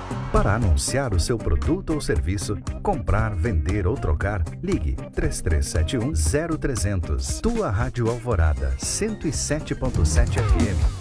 Para anunciar o seu produto ou serviço, comprar, vender ou trocar, ligue 3371-0300. Tua Rádio Alvorada, 107.7 FM.